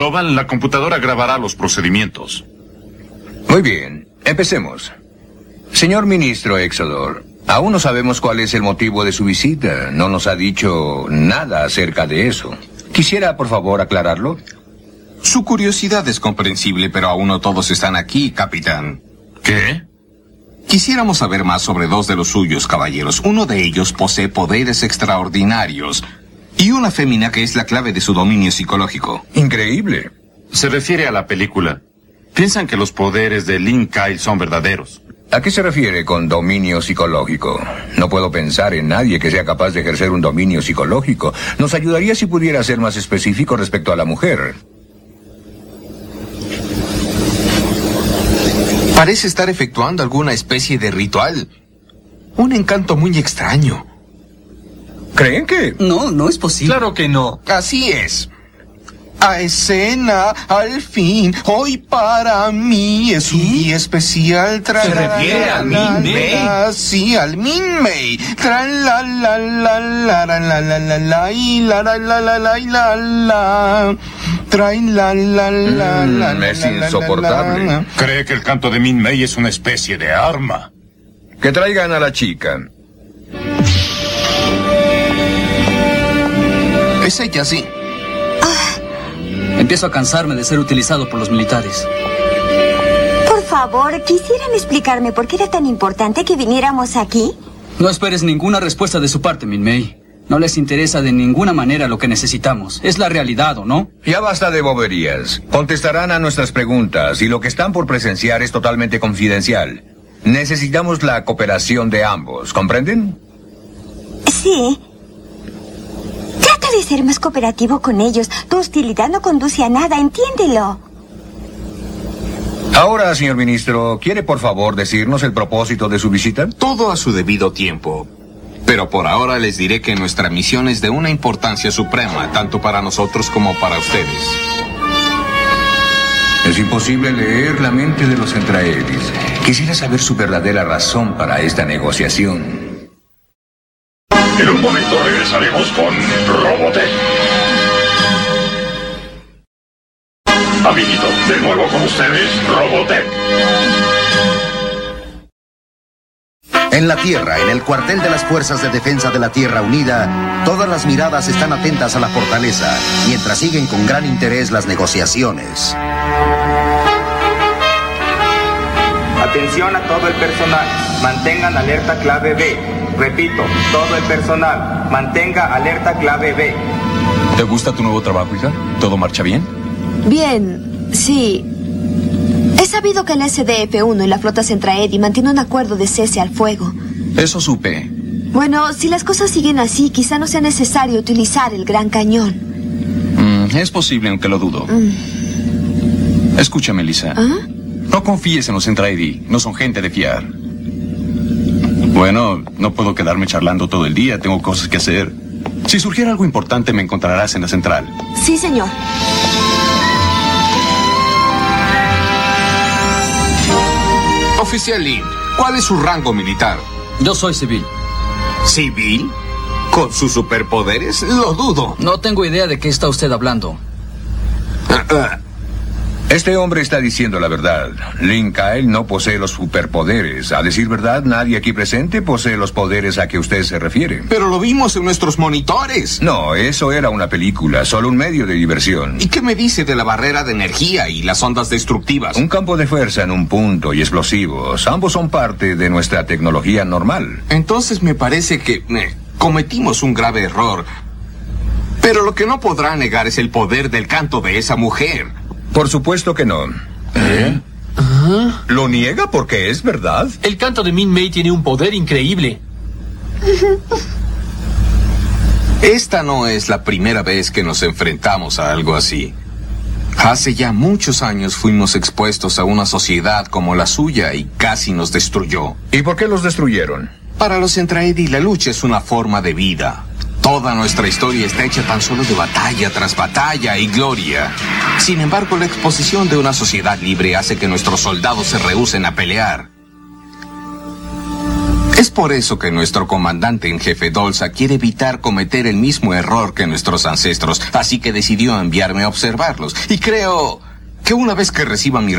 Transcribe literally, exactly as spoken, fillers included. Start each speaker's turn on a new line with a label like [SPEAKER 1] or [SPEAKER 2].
[SPEAKER 1] Loban, la computadora grabará los procedimientos.
[SPEAKER 2] Muy bien, empecemos. Señor ministro Exodor, aún no sabemos cuál es el motivo de su visita. No nos ha dicho nada acerca de eso. ¿Quisiera, por favor, aclararlo?
[SPEAKER 3] Su curiosidad es comprensible, pero aún no todos están aquí, capitán.
[SPEAKER 1] ¿Qué?
[SPEAKER 3] Quisiéramos saber más sobre dos de los suyos, caballeros. Uno de ellos posee poderes extraordinarios y una fémina que es la clave de su dominio psicológico.
[SPEAKER 2] Increíble.
[SPEAKER 1] Se refiere a la película. Piensan que los poderes de Lynn Kyle son verdaderos.
[SPEAKER 2] ¿A qué se refiere con dominio psicológico? No puedo pensar en nadie que sea capaz de ejercer un dominio psicológico. Nos ayudaría si pudiera ser más específico respecto a la mujer.
[SPEAKER 3] Parece estar efectuando alguna especie de ritual. Un encanto muy extraño.
[SPEAKER 2] ¿Creen que...?
[SPEAKER 4] No, no es posible.
[SPEAKER 3] Claro que no. Así es. A escena, al fin, hoy para mí es un día especial. Tra,
[SPEAKER 4] ¿Se refiere a Min May?
[SPEAKER 3] Sí, al Min May. Tra, la, la, la, la, la, la, la, la, la, y la, la, la, la, la, y la, la. Tra, la, la, la, la,
[SPEAKER 2] Mm, es insoportable.
[SPEAKER 1] Cree que el canto de Min May es una especie de arma.
[SPEAKER 2] Que traigan a la chica.
[SPEAKER 3] Es ella, sí.
[SPEAKER 4] Empiezo a cansarme de ser utilizado por los militares.
[SPEAKER 5] Por favor, ¿quisieran explicarme por qué era tan importante que viniéramos aquí?
[SPEAKER 4] No esperes ninguna respuesta de su parte, Min May. No les interesa de ninguna manera lo que necesitamos. Es la realidad, ¿o no?
[SPEAKER 2] Ya basta de boberías. Contestarán a nuestras preguntas y lo que están por presenciar es totalmente confidencial. Necesitamos la cooperación de ambos, ¿comprenden?
[SPEAKER 5] Sí. Trata de ser más cooperativo con ellos. Tu hostilidad no conduce a nada, entiéndelo.
[SPEAKER 2] Ahora, señor ministro, ¿quiere por favor decirnos el propósito de su visita?
[SPEAKER 3] Todo a su debido tiempo. Pero por ahora les diré que nuestra misión es de una importancia suprema, tanto para nosotros como para ustedes.
[SPEAKER 2] Es imposible leer la mente de los Entraedis. Quisiera saber su verdadera razón para esta negociación.
[SPEAKER 1] En un momento regresaremos con Robotech. Amiguitos, de nuevo con ustedes, Robotech.
[SPEAKER 6] En la Tierra, en el cuartel de las Fuerzas de Defensa de la Tierra Unida, todas las miradas están atentas a la fortaleza, mientras siguen con gran interés las negociaciones.
[SPEAKER 7] Atención a todo el personal. Mantengan alerta clave B. Repito, todo el personal. Mantenga alerta clave B.
[SPEAKER 8] ¿Te gusta tu nuevo trabajo, hija? ¿Todo marcha bien?
[SPEAKER 9] Bien, sí. He sabido que el S D F uno y la flota Centraedi mantiene un acuerdo de cese al fuego.
[SPEAKER 8] Eso supe.
[SPEAKER 9] Bueno, si las cosas siguen así, quizá no sea necesario utilizar el gran cañón.
[SPEAKER 8] Mm, es posible, aunque lo dudo.
[SPEAKER 9] Mm.
[SPEAKER 8] Escúchame, Lisa.
[SPEAKER 9] ¿Ah?
[SPEAKER 8] No confíes en los Centraedi. No son gente de fiar. Bueno, no puedo quedarme charlando todo el día. Tengo cosas que hacer. Si surgiera algo importante, me encontrarás en la central.
[SPEAKER 9] Sí, señor.
[SPEAKER 3] Oficial Lin, ¿cuál es su rango militar?
[SPEAKER 4] Yo soy civil.
[SPEAKER 3] ¿Civil? ¿Con sus superpoderes? Lo dudo.
[SPEAKER 4] No tengo idea de qué está usted hablando.
[SPEAKER 2] Este hombre está diciendo la verdad. Lynn Kyle no posee los superpoderes. A decir verdad, nadie aquí presente posee los poderes a que usted se refiere.
[SPEAKER 3] Pero lo vimos en nuestros monitores.
[SPEAKER 2] No, eso era una película, solo un medio de diversión.
[SPEAKER 3] ¿Y qué me dice de la barrera de energía y las ondas destructivas?
[SPEAKER 2] Un campo de fuerza en un punto y explosivos. Ambos son parte de nuestra tecnología normal.
[SPEAKER 3] Entonces me parece que eh, cometimos un grave error. Pero lo que no podrá negar es el poder del canto de esa mujer.
[SPEAKER 2] Por supuesto que no.
[SPEAKER 10] ¿Eh?
[SPEAKER 2] ¿Ah? ¿Lo niega porque es verdad?
[SPEAKER 10] El canto de Min May tiene un poder increíble.
[SPEAKER 3] Esta no es la primera vez que nos enfrentamos a algo así. Hace ya muchos años fuimos expuestos a una sociedad como la suya y casi nos destruyó.
[SPEAKER 2] ¿Y por qué los destruyeron?
[SPEAKER 3] Para los Centraedi, la lucha es una forma de vida. Toda nuestra historia está hecha tan solo de batalla tras batalla y gloria. Sin embargo, la exposición de una sociedad libre hace que nuestros soldados se rehúsen a pelear. Es por eso que nuestro comandante en jefe Dolsa quiere evitar cometer el mismo error que nuestros ancestros, así que decidió enviarme a observarlos. Y creo que una vez que reciba mi